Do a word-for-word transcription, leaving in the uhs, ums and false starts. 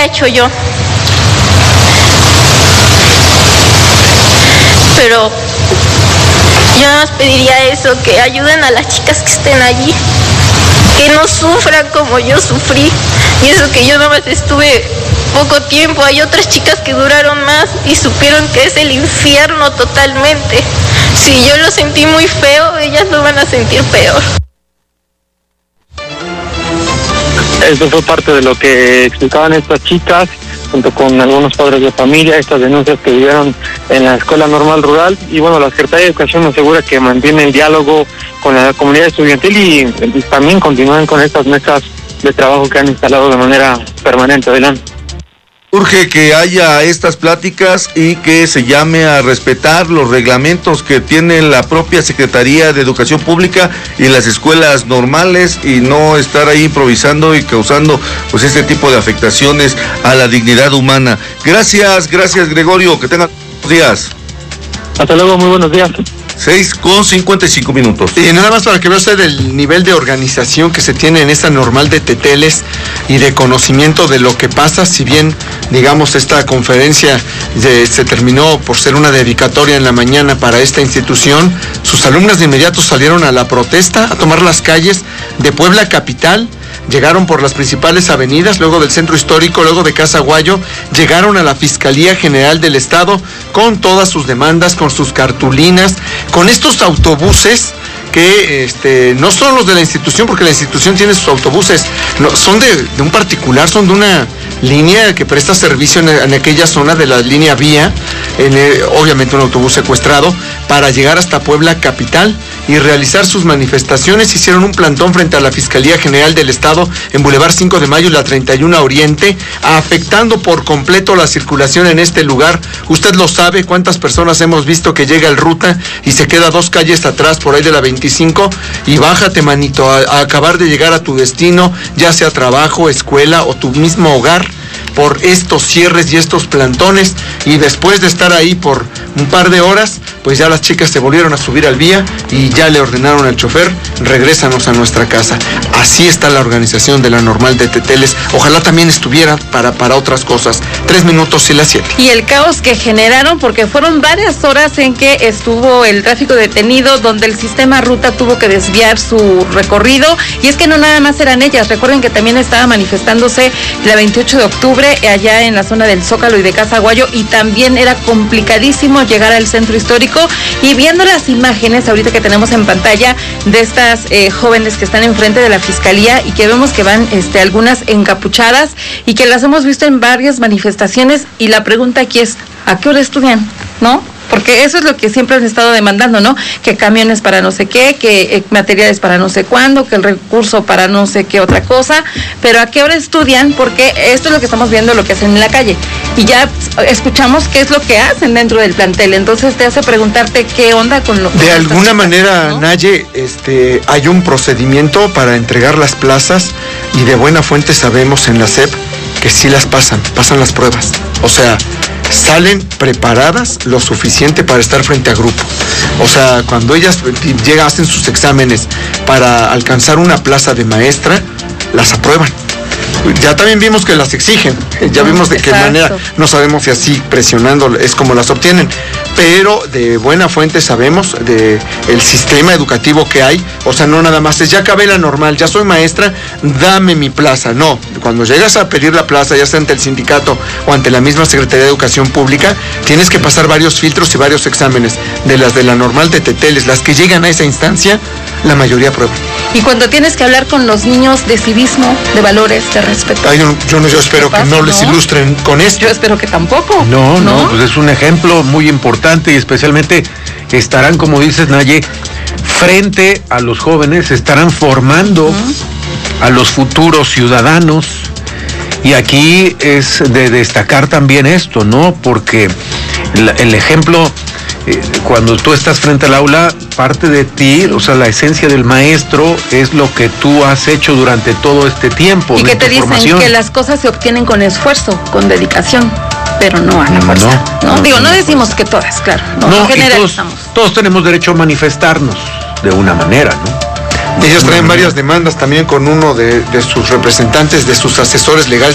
hubiera hecho yo. Pero yo nada más pediría eso, que ayuden a las chicas que estén allí, que no sufran como yo sufrí. Y eso que yo nada más estuve poco tiempo, hay otras chicas que duraron más y supieron que es el infierno totalmente. Si yo lo sentí muy feo, ellas lo van a sentir peor. Eso fue parte de lo que explicaban estas chicas, junto con algunos padres de familia, estas denuncias que vivieron en la Escuela Normal Rural. Y bueno, la Secretaría de Educación nos asegura que mantiene el diálogo con la comunidad estudiantil y, y también continúan con estas mesas de trabajo que han instalado de manera permanente. Adelante. Urge que haya estas pláticas y que se llame a respetar los reglamentos que tiene la propia Secretaría de Educación Pública y las escuelas normales, y no estar ahí improvisando y causando pues este tipo de afectaciones a la dignidad humana. Gracias, gracias Gregorio, que tengan buenos días. Hasta luego, muy buenos días. seis con cincuenta y cinco minutos. Y nada más para que vea usted el nivel de organización que se tiene en esta normal de Teteles y de conocimiento de lo que pasa. Si bien, digamos, esta conferencia de, se terminó por ser una dedicatoria en la mañana para esta institución, sus alumnas de inmediato salieron a la protesta, a tomar las calles de Puebla capital. Llegaron por las principales avenidas, luego del centro histórico, luego de Casa Guayo, llegaron a la Fiscalía General del Estado con todas sus demandas, con sus cartulinas, con estos autobuses que este, no son los de la institución, porque la institución tiene sus autobuses, no, son de, de un particular, son de una línea que presta servicio en, en aquella zona de la línea Vía, en el, obviamente un autobús secuestrado, para llegar hasta Puebla capital y realizar sus manifestaciones. Hicieron un plantón frente a la Fiscalía General del Estado en Boulevard cinco de Mayo y la treinta y uno Oriente, afectando por completo la circulación en este lugar. Usted lo sabe, cuántas personas hemos visto que llega el ruta y se queda dos calles atrás, por ahí de la veinticinco, y bájate, manito, a, a acabar de llegar a tu destino, ya sea trabajo, escuela o tu mismo hogar, por estos cierres y estos plantones. Y después de estar ahí por un par de horas, pues ya las chicas se volvieron a subir al vía y ya le ordenaron al chofer: regrésanos a nuestra casa. Así está la organización de la normal de Teteles. Ojalá también estuviera para, para otras cosas. Tres minutos y las siete. Y el caos que generaron, porque fueron varias horas en que estuvo el tráfico detenido, donde el sistema ruta tuvo que desviar su recorrido. Y es que no nada más eran ellas, recuerden que también estaba manifestándose la veintiocho de octubre allá en la zona del Zócalo y de Casa Guayo, y también era complicadísimo llegar al centro histórico. Y viendo las imágenes ahorita que tenemos en pantalla de estas eh, jóvenes que están enfrente de la fiscalía y que vemos que van este, algunas encapuchadas y que las hemos visto en varias manifestaciones, y la pregunta aquí es: ¿a qué hora estudian? ¿No? Porque eso es lo que siempre han estado demandando, ¿no? Que camiones para no sé qué, que eh, materiales para no sé cuándo, que el recurso para no sé qué otra cosa, pero ¿a qué hora estudian? Porque esto es lo que estamos viendo, lo que hacen en la calle, y ya escuchamos qué es lo que hacen dentro del plantel. Entonces te hace preguntarte qué onda con lo que... De alguna manera, ¿no? Naye, este, hay un procedimiento para entregar las plazas, y de buena fuente sabemos en la S E P que sí las pasan, pasan las pruebas. O sea, salen preparadas lo suficiente para estar frente a grupo. O sea, cuando ellas llegan, hacen sus exámenes para alcanzar una plaza de maestra, las aprueban. Ya también vimos que las exigen, ya vimos de qué Exacto. manera, no sabemos si así presionando es como las obtienen, pero de buena fuente sabemos de el sistema educativo que hay. O sea, no nada más es ya acabé la normal, ya soy maestra, dame mi plaza. No, cuando llegas a pedir la plaza, ya sea ante el sindicato o ante la misma Secretaría de Educación Pública, tienes que pasar varios filtros y varios exámenes. De las de la normal de Teteles, las que llegan a esa instancia, la mayoría aprueban. Y cuando tienes que hablar con los niños de civismo, de valores, de respeto. Ay, yo, yo, no, yo espero que no les ilustren con esto. Yo espero que tampoco. No, no, no, pues es un ejemplo muy importante, y especialmente estarán, como dices, Naye, frente a los jóvenes, estarán formando uh-huh. a los futuros ciudadanos. Y aquí es de destacar también esto, ¿no? Porque el, el ejemplo, eh, cuando tú estás frente al aula, parte de ti, o sea, la esencia del maestro es lo que tú has hecho durante todo este tiempo. Y que te dicen formación. Que las cosas se obtienen con esfuerzo, con dedicación, pero no a la fuerza. No, no, no digo, no decimos que todas, claro. No, no, no generalizamos. Todos, todos tenemos derecho a manifestarnos de una manera, ¿no? Ellos traen varias demandas también con uno de, de sus representantes, de sus asesores legales.